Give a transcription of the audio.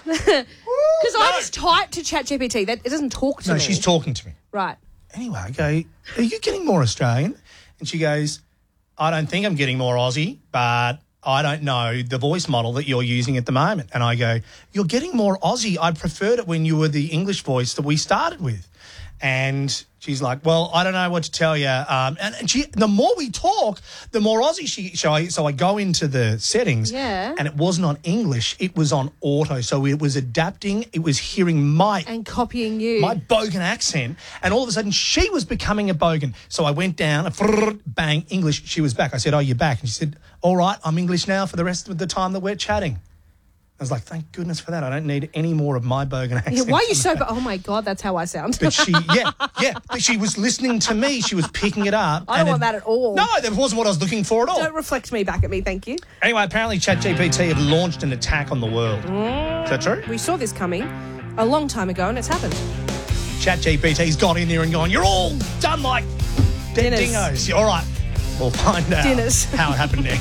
Because I just type to ChatGPT. That it doesn't talk to me. No, she's talking to me. Right. Anyway, I go, are you getting more Australian? And she goes, I don't think I'm getting more Aussie, but I don't know the voice model that you're using at the moment. And I go, you're getting more Aussie. I preferred it when you were the English voice that we started with. And she's like, well, I don't know what to tell you. And she, the more we talk, the more Aussie so I go into the settings. Yeah. And it wasn't on English. It was on auto. So it was adapting. It was hearing And copying you. my Bogan accent. And all of a sudden, she was becoming a Bogan. So I went down, bang, English. She was back. I said, oh, you're back. And she said, all right, I'm English now for the rest of the time that we're chatting. I was like, thank goodness for that. I don't need any more of my Bogan accent. Yeah, why are you so... Oh, my God, that's how I sound. But but she was listening to me. She was picking it up. I don't want that at all. No, that wasn't what I was looking for at all. Don't reflect me back at me, thank you. Anyway, apparently ChatGPT have launched an attack on the world. Is that true? We saw this coming a long time ago and it's happened. ChatGPT's gone in there and gone, you're all done like dead Dinners. dingoes. All right, we'll find out Dinners. how it happened next.